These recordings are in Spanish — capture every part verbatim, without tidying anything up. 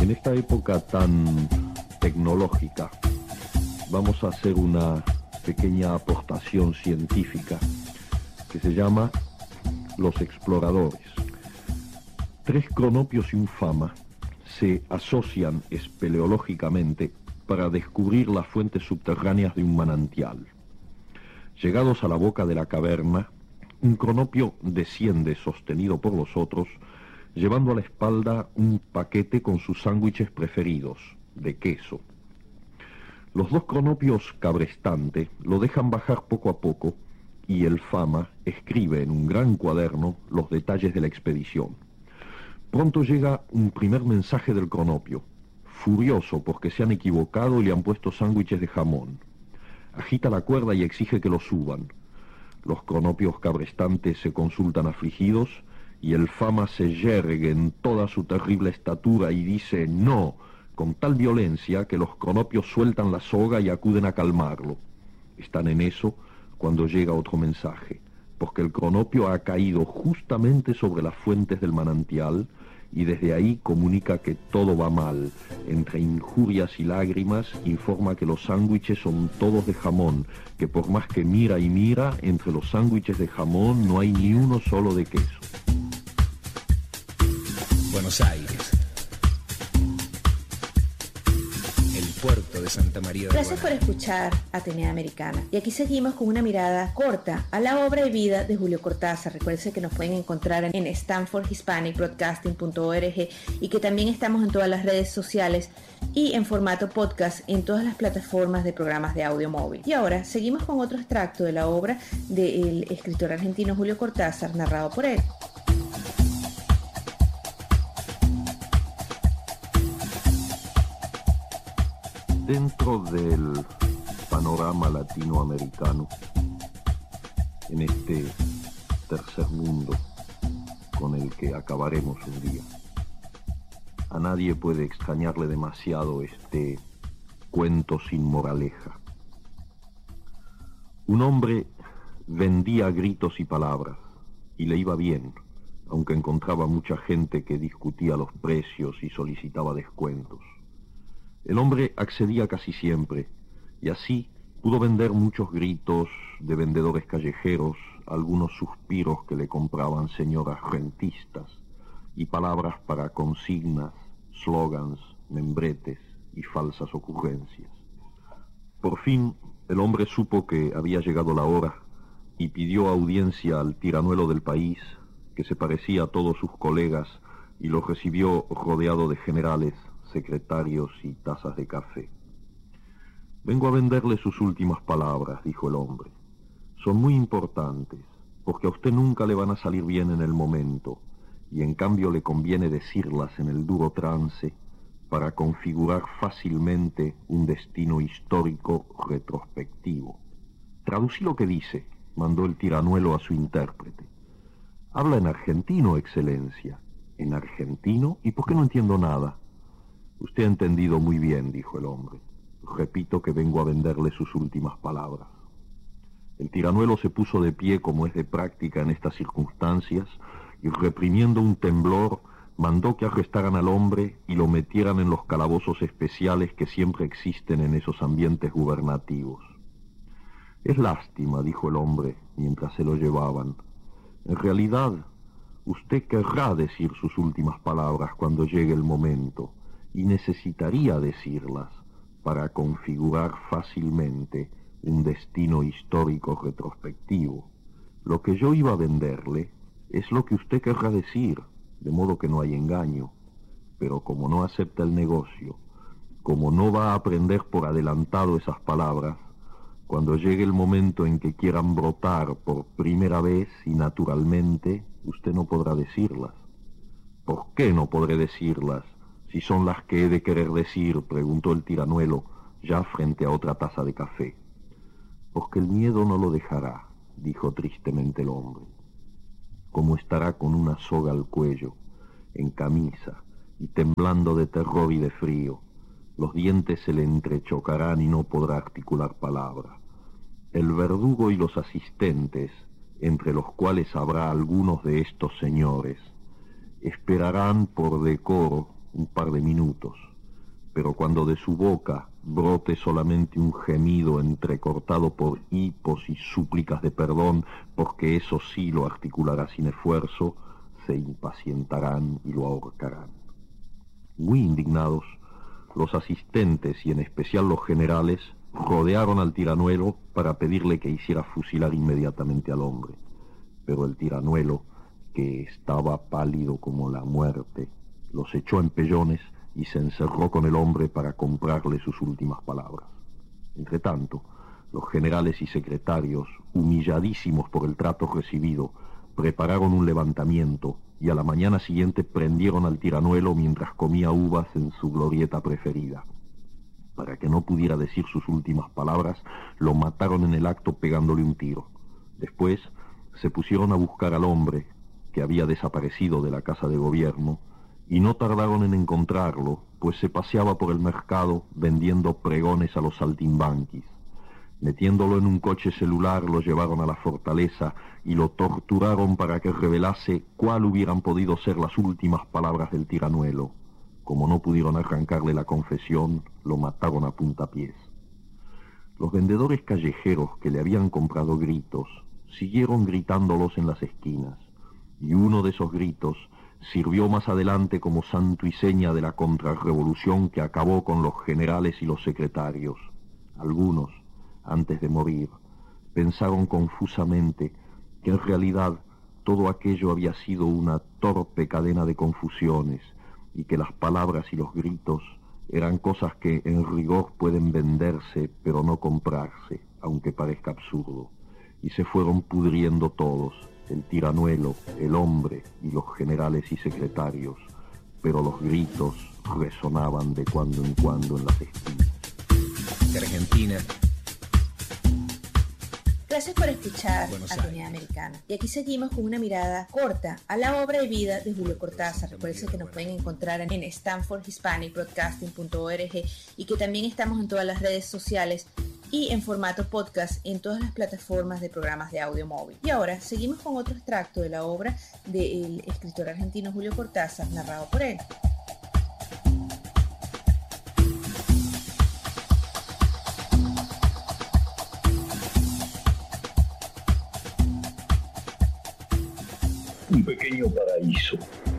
En esta época tan tecnológica, vamos a hacer una pequeña aportación científica que se llama Los Exploradores. Tres cronopios y un fama se asocian espeleológicamente para descubrir las fuentes subterráneas de un manantial. Llegados a la boca de la caverna, un cronopio desciende sostenido por los otros, llevando a la espalda un paquete con sus sándwiches preferidos, de queso. Los dos cronopios cabrestante lo dejan bajar poco a poco y el fama escribe en un gran cuaderno los detalles de la expedición. Pronto llega un primer mensaje del cronopio, furioso porque se han equivocado y le han puesto sándwiches de jamón. Agita la cuerda y exige que lo suban. Los cronopios cabrestantes se consultan afligidos y el fama se yergue en toda su terrible estatura y dice no, con tal violencia que los cronopios sueltan la soga y acuden a calmarlo. Están en eso cuando llega otro mensaje, porque el cronopio ha caído justamente sobre las fuentes del manantial y desde ahí comunica que todo va mal. Entre injurias y lágrimas informa que los sándwiches son todos de jamón, que por más que mira y mira, entre los sándwiches de jamón no hay ni uno solo de queso. Buenos Aires, el puerto de Santa María de Gracias por escuchar Atenea Americana. Y aquí seguimos con una mirada corta a la obra y vida de Julio Cortázar. Recuerden que nos pueden encontrar en stanford hispanic broadcasting punto org y que también estamos en todas las redes sociales y en formato podcast en todas las plataformas de programas de audio móvil. Y ahora seguimos con otro extracto de la obra del escritor argentino Julio Cortázar, narrado por él. Dentro del panorama latinoamericano, en este tercer mundo con el que acabaremos un día, a nadie puede extrañarle demasiado este cuento sin moraleja. Un hombre vendía gritos y palabras, y le iba bien, aunque encontraba mucha gente que discutía los precios y solicitaba descuentos. El hombre accedía casi siempre, y así pudo vender muchos gritos de vendedores callejeros, algunos suspiros que le compraban señoras rentistas, y palabras para consignas, slogans, membretes y falsas ocurrencias. Por fin, el hombre supo que había llegado la hora y pidió audiencia al tiranuelo del país, que se parecía a todos sus colegas, y lo recibió rodeado de generales, secretarios y tazas de café. Vengo a venderle sus últimas palabras, dijo el hombre. Son muy importantes, porque a usted nunca le van a salir bien en el momento, y en cambio le conviene decirlas en el duro trance para configurar fácilmente un destino histórico retrospectivo. Traducí lo que dice, mandó el tiranuelo a su intérprete. Habla en argentino, excelencia. ¿En argentino? ¿Y por qué no entiendo nada? Usted ha entendido muy bien, dijo el hombre. Repito que vengo a venderle sus últimas palabras. El tiranuelo se puso de pie como es de práctica en estas circunstancias y reprimiendo un temblor mandó que arrestaran al hombre y lo metieran en los calabozos especiales que siempre existen en esos ambientes gubernativos. Es lástima, dijo el hombre mientras se lo llevaban. En realidad, usted querrá decir sus últimas palabras cuando llegue el momento, y necesitaría decirlas para configurar fácilmente un destino histórico retrospectivo. Lo que yo iba a venderle es lo que usted querrá decir, de modo que no hay engaño. Pero como no acepta el negocio, como no va a aprender por adelantado esas palabras, cuando llegue el momento en que quieran brotar por primera vez y naturalmente, usted no podrá decirlas. ¿Por qué no podré decirlas? Si son las que he de querer decir, preguntó el tiranuelo, ya frente a otra taza de café. Porque el miedo no lo dejará, dijo tristemente el hombre. Como estará con una soga al cuello, en camisa, y temblando de terror y de frío, los dientes se le entrechocarán y no podrá articular palabra. El verdugo y los asistentes, entre los cuales habrá algunos de estos señores, esperarán por decoro un par de minutos, pero cuando de su boca brote solamente un gemido entrecortado por hipos y súplicas de perdón, porque eso sí lo articulará sin esfuerzo, se impacientarán y lo ahorcarán. Muy indignados, los asistentes y en especial los generales rodearon al tiranuelo para pedirle que hiciera fusilar inmediatamente al hombre. Pero el tiranuelo, que estaba pálido como la muerte, los echó en pellones y se encerró con el hombre para comprarle sus últimas palabras. Entretanto, los generales y secretarios, humilladísimos por el trato recibido, prepararon un levantamiento y a la mañana siguiente prendieron al tiranuelo mientras comía uvas en su glorieta preferida. Para que no pudiera decir sus últimas palabras, lo mataron en el acto pegándole un tiro. Después se pusieron a buscar al hombre, que había desaparecido de la casa de gobierno, y no tardaron en encontrarlo, pues se paseaba por el mercado vendiendo pregones a los saltimbanquis. Metiéndolo en un coche celular, lo llevaron a la fortaleza y lo torturaron para que revelase cuál hubieran podido ser las últimas palabras del tiranuelo. Como no pudieron arrancarle la confesión, lo mataron a puntapiés. Los vendedores callejeros que le habían comprado gritos siguieron gritándolos en las esquinas, y uno de esos gritos sirvió más adelante como santo y seña de la contrarrevolución que acabó con los generales y los secretarios. Algunos, antes de morir, pensaron confusamente que en realidad todo aquello había sido una torpe cadena de confusiones y que las palabras y los gritos eran cosas que en rigor pueden venderse pero no comprarse, aunque parezca absurdo, y se fueron pudriendo todos, el tiranuelo, el hombre y los generales y secretarios, pero los gritos resonaban de cuando en cuando en las esquinas. De Argentina. Gracias por escuchar Buenos Atenea Aires. Americana. Y aquí seguimos con una mirada corta a la obra y vida de Julio Cortázar. Recuerden que nos pueden encontrar en stanford hispanic broadcasting punto org y que también estamos en todas las redes sociales y en formato podcast en todas las plataformas de programas de audio móvil. Y ahora seguimos con otro extracto de la obra del escritor argentino Julio Cortázar, narrado por él. Un pequeño paraíso.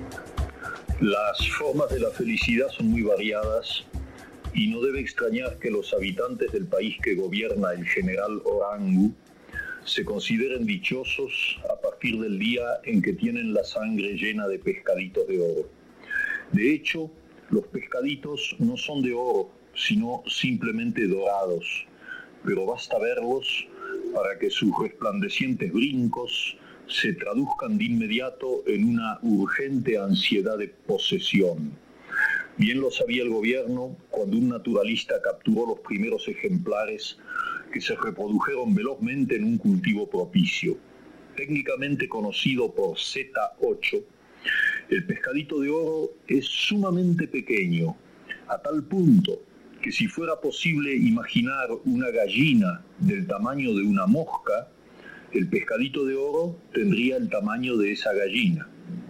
Las formas de la felicidad son muy variadas y no debe extrañar que los habitantes del país que gobierna el general Orangu se consideren dichosos a partir del día en que tienen la sangre llena de pescaditos de oro. De hecho, los pescaditos no son de oro, sino simplemente dorados, pero basta verlos para que sus resplandecientes brincos se traduzcan de inmediato en una urgente ansiedad de posesión. Bien lo sabía el gobierno cuando un naturalista capturó los primeros ejemplares que se reprodujeron velozmente en un cultivo propicio. Técnicamente conocido por zeta ocho, el pescadito de oro es sumamente pequeño, a tal punto que si fuera posible imaginar una gallina del tamaño de una mosca, el pescadito de oro tendría el tamaño de esa gallina.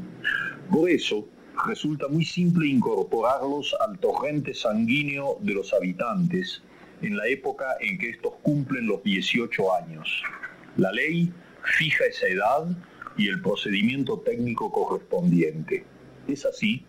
Por eso, resulta muy simple incorporarlos al torrente sanguíneo de los habitantes en la época en que estos cumplen los dieciocho años. La ley fija esa edad y el procedimiento técnico correspondiente. Es así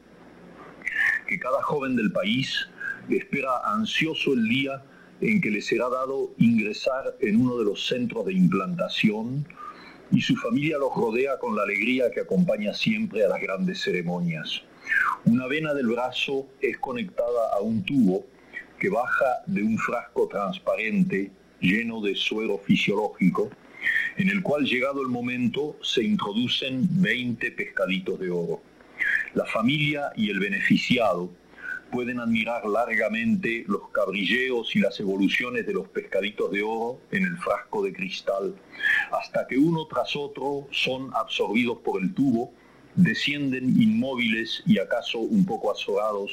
que cada joven del país espera ansioso el día en que le será dado ingresar en uno de los centros de implantación y su familia los rodea con la alegría que acompaña siempre a las grandes ceremonias. Una vena del brazo es conectada a un tubo que baja de un frasco transparente lleno de suero fisiológico, en el cual, llegado el momento, se introducen veinte pescaditos de oro. La familia y el beneficiado pueden admirar largamente los cabrilleos y las evoluciones de los pescaditos de oro en el frasco de cristal, hasta que uno tras otro son absorbidos por el tubo, descienden inmóviles y acaso un poco azorados